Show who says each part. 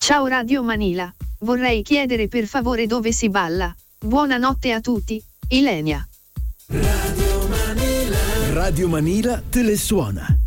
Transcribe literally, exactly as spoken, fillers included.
Speaker 1: Ciao Radio Manila, vorrei chiedere per favore dove si balla. Buonanotte a tutti, Ilenia.
Speaker 2: Radio Manila. Radio Manila te le suona.